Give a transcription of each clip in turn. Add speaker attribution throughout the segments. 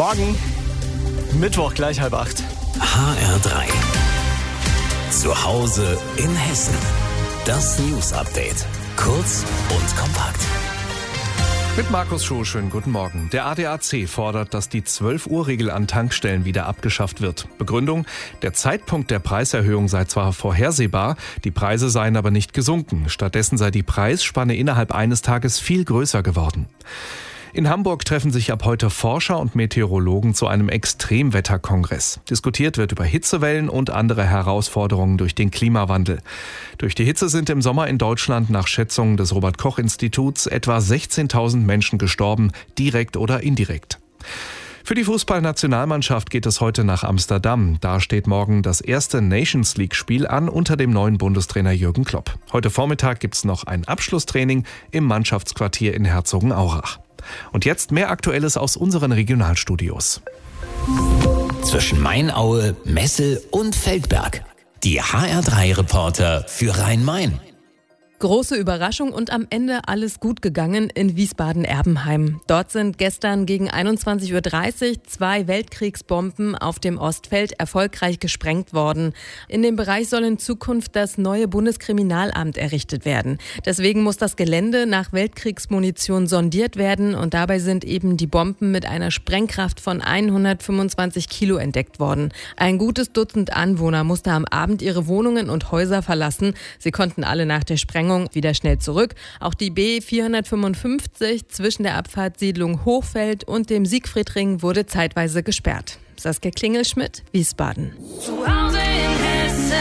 Speaker 1: Morgen, Mittwoch gleich 7:30.
Speaker 2: HR3. Zu Hause in Hessen. Das News-Update. Kurz und kompakt.
Speaker 3: Mit Markus Schuh, schönen guten Morgen. Der ADAC fordert, dass die 12-Uhr-Regel an Tankstellen wieder abgeschafft wird. Begründung: Der Zeitpunkt der Preiserhöhung sei zwar vorhersehbar, die Preise seien aber nicht gesunken. Stattdessen sei die Preisspanne innerhalb eines Tages viel größer geworden. In Hamburg treffen sich ab heute Forscher und Meteorologen zu einem Extremwetterkongress. Diskutiert wird über Hitzewellen und andere Herausforderungen durch den Klimawandel. Durch die Hitze sind im Sommer in Deutschland nach Schätzungen des Robert-Koch-Instituts etwa 16.000 Menschen gestorben, direkt oder indirekt. Für die Fußballnationalmannschaft geht es heute nach Amsterdam. Da steht morgen das erste Nations League-Spiel an unter dem neuen Bundestrainer Jürgen Klopp. Heute Vormittag gibt es noch ein Abschlusstraining im Mannschaftsquartier in Herzogenaurach. Und jetzt mehr Aktuelles aus unseren Regionalstudios.
Speaker 2: Zwischen Mainaue, Messel und Feldberg. Die HR3-Reporter für Rhein-Main.
Speaker 4: Große Überraschung und am Ende alles gut gegangen in Wiesbaden-Erbenheim. Dort sind gestern gegen 21:30 Uhr 2 Weltkriegsbomben auf dem Ostfeld erfolgreich gesprengt worden. In dem Bereich soll in Zukunft das neue Bundeskriminalamt errichtet werden. Deswegen muss das Gelände nach Weltkriegsmunition sondiert werden und dabei sind eben die Bomben mit einer Sprengkraft von 125 Kilo entdeckt worden. Ein gutes Dutzend Anwohner musste am Abend ihre Wohnungen und Häuser verlassen. Sie konnten alle nach der Sprengung wieder schnell zurück. Auch die B455 zwischen der Abfahrtssiedlung Hochfeld und dem Siegfriedring wurde zeitweise gesperrt. Saskia Klingelschmidt, Wiesbaden.
Speaker 5: Zu Hause in Hessen.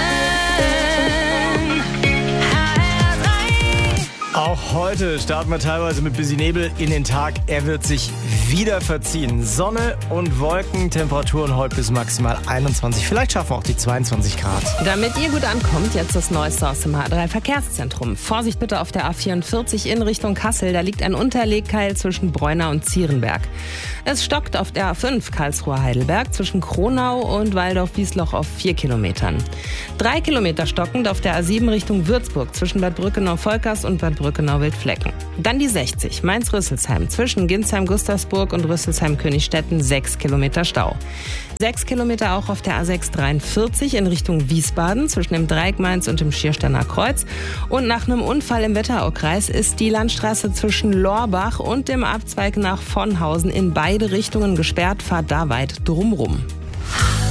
Speaker 1: Auch heute starten wir teilweise mit bisschen Nebel in den Tag. Er wird sich wieder verziehen. Sonne und Wolken, Temperaturen heute bis maximal 21. Vielleicht schaffen wir auch die 22 Grad.
Speaker 4: Damit ihr gut ankommt, jetzt das Neueste aus dem H3 Verkehrszentrum. Vorsicht bitte auf der A44 in Richtung Kassel. Da liegt ein Unterlegkeil zwischen Bräuna und Zierenberg. Es stockt auf der A5 Karlsruhe-Heidelberg zwischen Kronau und Waldorf-Wiesloch auf 4 Kilometern. 3 Kilometer stockend auf der A7 Richtung Würzburg zwischen Bad Brückenau-Volkers und Bad Brückenau-Wildflecken. Dann die 60 Mainz-Rüsselsheim zwischen Ginsheim-Gustavsburg und Rüsselsheim-Königstetten 6 Kilometer Stau. 6 Kilometer auch auf der A643 in Richtung Wiesbaden zwischen dem Dreieck Mainz und dem Schiersteiner Kreuz. Und nach einem Unfall im Wetteraukreis ist die Landstraße zwischen Lorbach und dem Abzweig nach Vonhausen in beide Richtungen gesperrt. Fahrt da weit drumrum.